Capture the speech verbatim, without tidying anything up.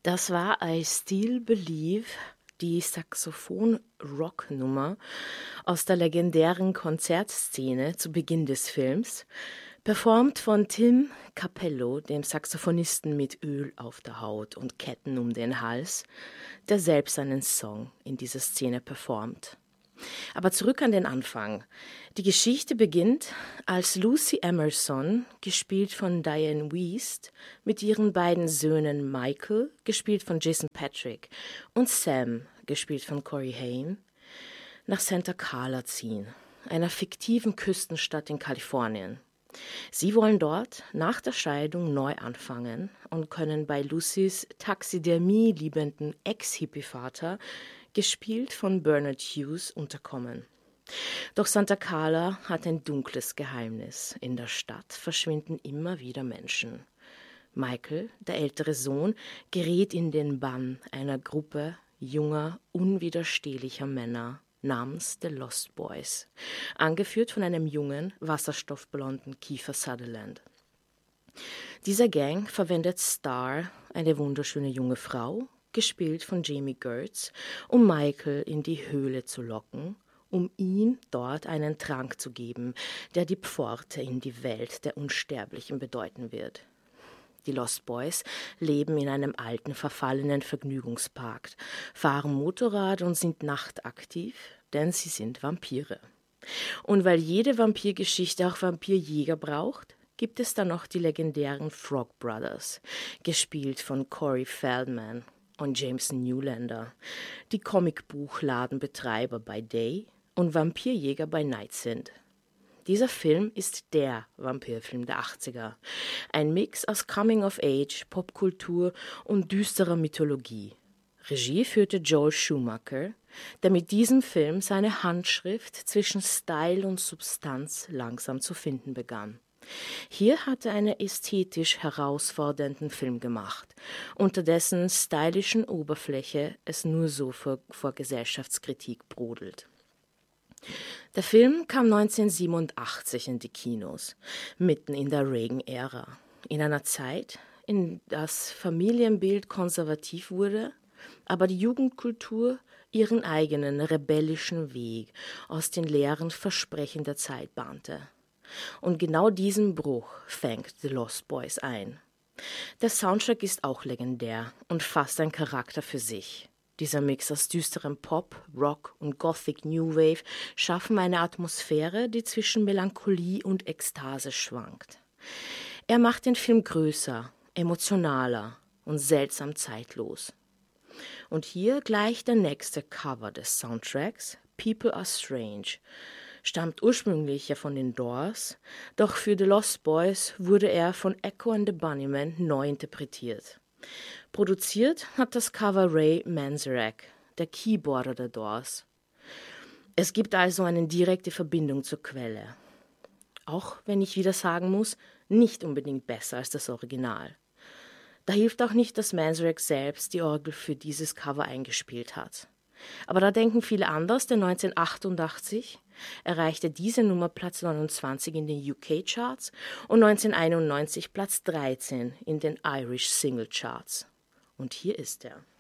Das war I Still Believe, die Saxophon-Rock-Nummer aus der legendären Konzertszene zu Beginn des Films, performt von Tim Capello, dem Saxophonisten mit Öl auf der Haut und Ketten um den Hals, der selbst einen Song in dieser Szene performt. Aber zurück an den Anfang. Die Geschichte beginnt, als Lucy Emerson, gespielt von Diane Wiest, mit ihren beiden Söhnen Michael, gespielt von Jason Patric, und Sam, gespielt von Corey Haim, nach Santa Carla ziehen, einer fiktiven Küstenstadt in Kalifornien. Sie wollen dort nach der Scheidung neu anfangen und können bei Lucys Taxidermie liebenden Ex-Hippie-Vater, gespielt von Bernard Hughes, unterkommen. Doch Santa Carla hat ein dunkles Geheimnis. In der Stadt verschwinden immer wieder Menschen. Michael, der ältere Sohn, gerät in den Bann einer Gruppe junger, unwiderstehlicher Männer namens The Lost Boys, angeführt von einem jungen, wasserstoffblonden Kiefer Sutherland. Dieser Gang verwendet Star, eine wunderschöne junge Frau, gespielt von Jamie Gertz, um Michael in die Höhle zu locken, um ihm dort einen Trank zu geben, der die Pforte in die Welt der Unsterblichen bedeuten wird. Die Lost Boys leben in einem alten, verfallenen Vergnügungspark, fahren Motorrad und sind nachtaktiv, denn sie sind Vampire. Und weil jede Vampirgeschichte auch Vampirjäger braucht, gibt es dann noch die legendären Frog Brothers, gespielt von Corey Feldman und James Newlander, die Comicbuchladenbetreiber bei Day und Vampirjäger bei Night sind. Dieser Film ist der Vampirfilm der achtziger. Ein Mix aus Coming-of-Age, Popkultur und düsterer Mythologie. Regie führte Joel Schumacher, der mit diesem Film seine Handschrift zwischen Style und Substanz langsam zu finden begann. Hier hat er einen ästhetisch herausfordernden Film gemacht, unter dessen stylischen Oberfläche es nur so vor, vor Gesellschaftskritik brodelt. Der Film kam neunzehnhundertsiebenundachtzig in die Kinos, mitten in der Reagan-Ära, in einer Zeit, in der das Familienbild konservativ wurde, aber die Jugendkultur ihren eigenen rebellischen Weg aus den leeren Versprechen der Zeit bahnte. Und genau diesen Bruch fängt The Lost Boys ein. Der Soundtrack ist auch legendär und fast ein Charakter für sich. Dieser Mix aus düsterem Pop, Rock und Gothic New Wave schaffen eine Atmosphäre, die zwischen Melancholie und Ekstase schwankt. Er macht den Film größer, emotionaler und seltsam zeitlos. Und hier gleich der nächste Cover des Soundtracks, People Are Strange, stammt ursprünglich ja von den Doors, doch für The Lost Boys wurde er von Echo and the Bunnymen neu interpretiert. Produziert hat das Cover Ray Manzarek, der Keyboarder der Doors. Es gibt also eine direkte Verbindung zur Quelle. Auch wenn ich wieder sagen muss, nicht unbedingt besser als das Original. Da hilft auch nicht, dass Manzarek selbst die Orgel für dieses Cover eingespielt hat. Aber da denken viele anders, denn neunzehnhundertachtundachtzig erreichte diese Nummer Platz neunundzwanzig in den U K-Charts und neunzehnhunderteinundneunzig Platz dreizehn in den Irish Single Charts. Und hier ist er.